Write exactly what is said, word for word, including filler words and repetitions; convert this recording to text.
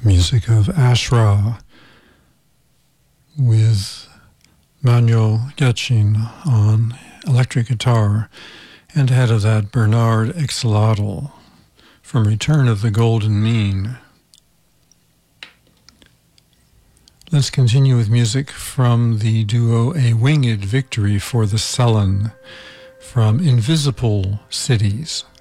music of Ashra with Manuel Getchin on electric guitar, and ahead of that Bernard Excelotl from Return of the Golden Mean. Let's continue with music from the duo A Winged Victory for the Sullen from Invisible Cities.